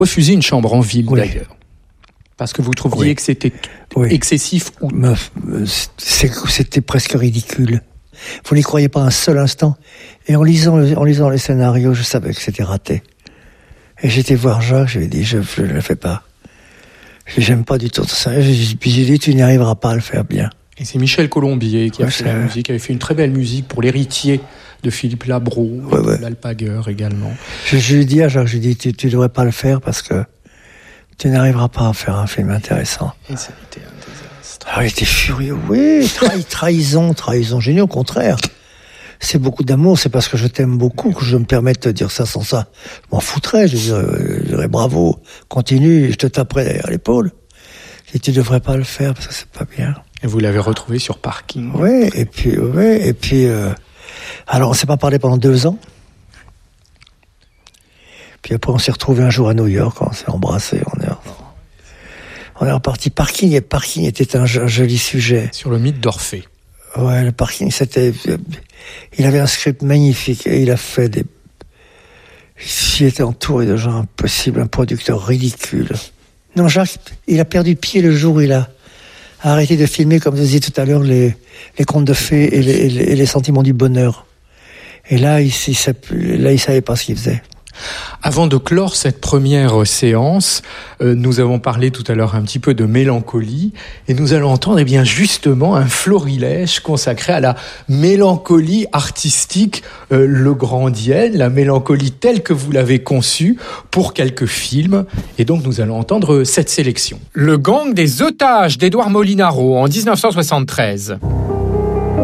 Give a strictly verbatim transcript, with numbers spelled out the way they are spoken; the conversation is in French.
Refusé une chambre en ville, oui. d'ailleurs. Parce que vous trouviez oui. que c'était oui. excessif ou... C'était presque ridicule. Vous n'y croyez pas un seul instant. Et en lisant, en lisant les scénarios, je savais que c'était raté. Et j'étais voir Jacques, je lui ai dit, je ne le fais pas. J'aime pas du tout ça. Puis j'ai dit, tu n'y arriveras pas à le faire bien. Et c'est Michel Colombier qui a ouais, fait la musique, qui avait fait une très belle musique pour l'héritier de Philippe Labro, ouais, ouais. l'Alpagueur également. Je, je lui ai dit à Jacques, je lui ai dit, tu ne devrais pas le faire parce que tu n'arriveras pas à faire un film intéressant. Et ça a été un désastre. Ah, il était furieux, oui, trahi, trahison, trahison, j'ai dit au contraire. C'est beaucoup d'amour, c'est parce que je t'aime beaucoup que je me permets de te dire ça. Sans ça, je m'en foutrais, je dirais, je dirais bravo, continue, je te taperai derrière l'épaule. Et tu devrais pas le faire parce que c'est pas bien. Et vous l'avez retrouvé sur Parking. Oui, et puis, oui, et puis, euh, alors on s'est pas parlé pendant deux ans. Puis après on s'est retrouvé un jour à New York, on s'est embrassés, on est, on est reparti. Parking et Parking était un, un joli sujet. Sur le mythe d'Orphée. Ouais, le Parking, c'était, il avait un script magnifique et il a fait des, il était entouré de gens impossibles, un producteur ridicule. Non, Jacques, il a perdu pied le jour où il a arrêté de filmer, comme je disais tout à l'heure, les, les contes de fées et les, et les, et les sentiments du bonheur. Et là, il, il, là, il savait pas ce qu'il faisait. Avant de clore cette première séance, euh, nous avons parlé tout à l'heure un petit peu de mélancolie et nous allons entendre eh bien justement un florilège consacré à la mélancolie artistique euh, legrandienne, la mélancolie telle que vous l'avez conçue pour quelques films. Et donc nous allons entendre cette sélection. Le gang des otages d'Édouard Molinaro en dix-neuf cent soixante-treize.